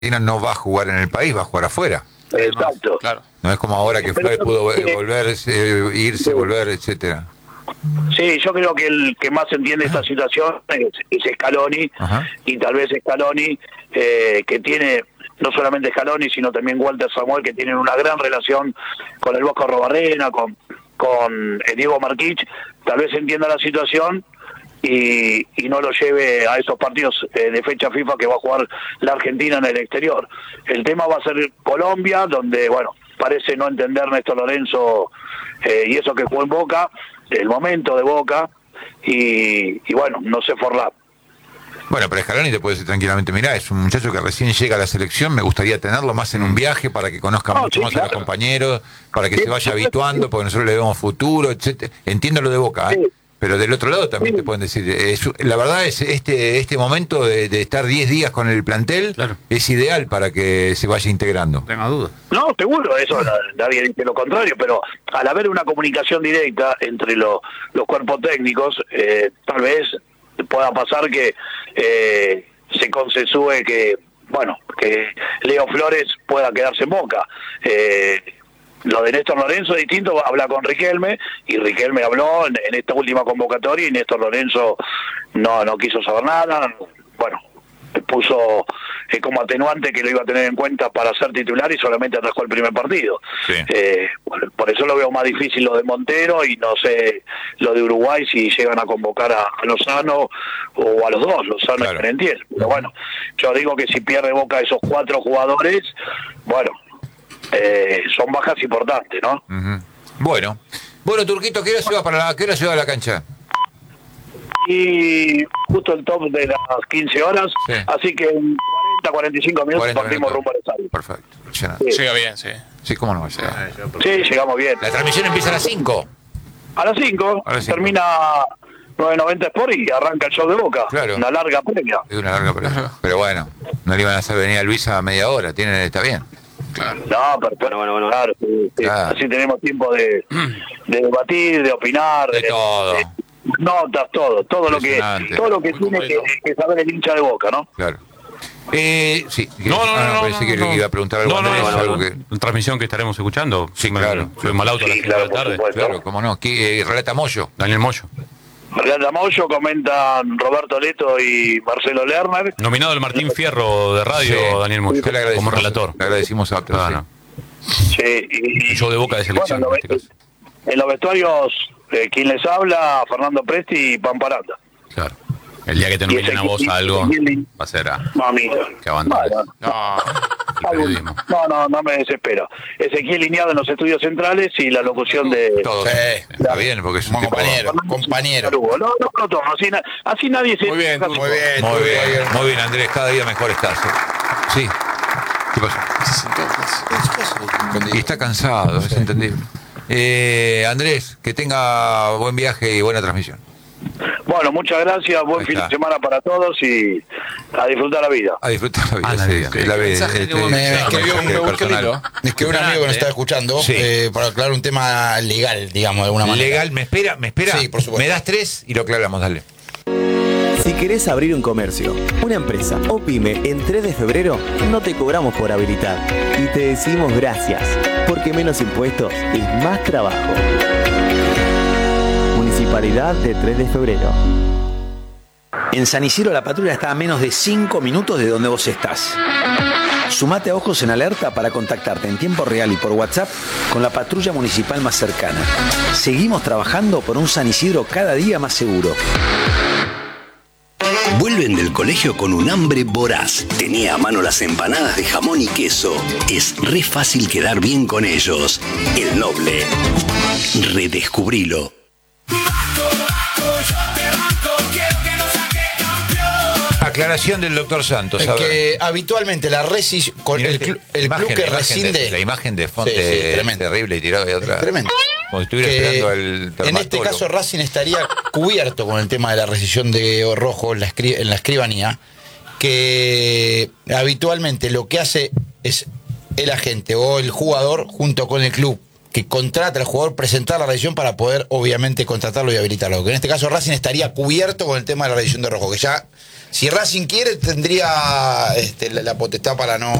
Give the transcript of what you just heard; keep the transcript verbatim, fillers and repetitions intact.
no va a jugar en el país, va a jugar afuera. Exacto. Claro. No es como ahora que Flores pudo eh, volver, eh, irse, volver, etcétera. Sí, yo creo que el que más entiende esta situación es, es Scaloni. Ajá. Y tal vez Scaloni, eh, que tiene, no solamente Scaloni, sino también Walter Samuel, que tienen una gran relación con el Bosco Arrobarrena, con, con eh, Diego Marquich, tal vez entienda la situación y, y no lo lleve a esos partidos eh, de fecha FIFA que va a jugar la Argentina en el exterior. El tema va a ser Colombia, donde, bueno, parece no entender Néstor Lorenzo eh, y eso que jugó en Boca, el momento de Boca, y, y bueno, no sé Forlán. Bueno, pero Scaloni te puede decir tranquilamente, mirá, es un muchacho que recién llega a la selección, me gustaría tenerlo más en un viaje para que conozca no, mucho sí, más claro. a los compañeros, para que sí, se vaya habituando, porque nosotros le vemos futuro, etcétera. Entiendo lo de Boca, ¿eh? Sí. Pero del otro lado también sí. te pueden decir, es, la verdad es este este momento de, de estar diez días con el plantel, claro. es ideal para que se vaya integrando. Tenga duda. No, seguro, eso nadie dice lo contrario, pero al haber una comunicación directa entre lo, los cuerpos técnicos, eh, tal vez pueda pasar que eh, se consensúe que, bueno, que Leo Flores pueda quedarse en Boca. Eh, Lo de Néstor Lorenzo es distinto, habla con Riquelme, y Riquelme habló en, en esta última convocatoria y Néstor Lorenzo no no quiso saber nada. Bueno, puso eh, como atenuante que lo iba a tener en cuenta para ser titular y solamente atajó el primer partido. Sí. Eh, bueno, por eso lo veo más difícil lo de Montero y no sé lo de Uruguay si llegan a convocar a, a Lozano o a los dos, Lozano claro. y Merentiel. Pero bueno, yo digo que si pierde Boca esos cuatro jugadores, bueno, Eh, son bajas importantes, ¿no? Uh-huh. Bueno, bueno, Turquito, ¿qué hora se va para la, qué hora se va a la cancha? Y justo el top de las quince horas, sí. Así que en cuarenta, cuarenta y cinco minutos partimos rumbo al estadio. Perfecto. Sí. Llega bien, sí. Sí, cómo no va a llegar. Sí, llegamos bien. La transmisión empieza a las cinco. A las cinco, termina nueve noventa Sport y arranca el show de Boca. Claro. Una larga previa. Es una larga previa. Pero bueno, no le iban a hacer venir a Luisa a media hora, tienen, está bien. Claro. No, pero, pero bueno, bueno, claro, sí, sí. Claro. Así tenemos tiempo de, de debatir, de opinar, de, de todo, de, notas, todo, todo lo que, todo lo que tiene que, que saber el hincha de Boca, ¿no? Claro. Eh, sí. No, no, no, ah, no, parece no, que no, le iba a preguntar algo. No, no, Andrés, no, no, algo no. que... Transmisión que estaremos escuchando. Sí, claro. Subimos al auto sí, a las claro, cinco de la tarde. Supuesto. Claro, cómo no. ¿Qué, eh, relata Moyo? Daniel Moyo. Relata Moyo, comentan Roberto Leto y Marcelo Lerner. Nominado el Martín Fierro de radio, sí. Daniel Moyo, sí, como relator. Le agradecimos a otros. Ah, sí. No. Sí, y, el show de Boca de selección. Bueno, en, este en los vestuarios, eh, quien les habla, Fernando Presti y Pamparanda. Claro. El día que te nominen a vos algo, va a ser a... Mamita. Que abandones. No, no, no, no, no me desespero. Ezequiel Lineado en los estudios centrales y la locución de... Todos. Sí, está bien, porque es un compañero. Compañero. No, no, no, no, así, así nadie se... Muy bien, muy bien, muy bien, muy bien, muy bien, Andrés, cada día mejor estás. Sí. ¿Qué pasó? Y está cansado, es entendible. Eh, Andrés, que tenga buen viaje y buena transmisión. Bueno, muchas gracias, buen fin de semana para todos y a disfrutar la vida. A disfrutar la vida, ah, sí, sí, la vida. Este, este, me escribió un, es que un amigo que nos está escuchando, sí. eh, para aclarar un tema legal, digamos, de alguna manera. Legal, ¿me espera? ¿Me espera? Sí, por supuesto. Me das tres y lo aclaramos, dale. Si querés abrir un comercio, una empresa o pyme en tres de febrero, no te cobramos por habilitar. Y te decimos gracias, porque menos impuestos es más trabajo. Municipalidad de tres de febrero. En San Isidro la patrulla está a menos de cinco minutos de donde vos estás. Sumate a Ojos en Alerta para contactarte en tiempo real y por WhatsApp con la patrulla municipal más cercana. Seguimos trabajando por un San Isidro cada día más seguro. Vuelven del colegio con un hambre voraz. Tenía a mano las empanadas de jamón y queso. Es re fácil quedar bien con ellos. El Noble. Redescubrilo. Aclaración del doctor Santos. Es que habitualmente la rescisión con el, cl el imagen, club que la rescinde. De, la imagen de Fonte sí, sí, es terrible y tirado de otra. Tremendo. Como si estuviera esperando el dermatólogo. En este caso, Racing estaría cubierto con el tema de la rescisión de Rojo en la, en la escribanía, que habitualmente lo que hace es el agente o el jugador junto con el club que contrata al jugador presentar la rescisión para poder obviamente contratarlo y habilitarlo. Que en este caso Racing estaría cubierto con el tema de la rescisión de Rojo, que ya Si Racing quiere, tendría este, la, la potestad para no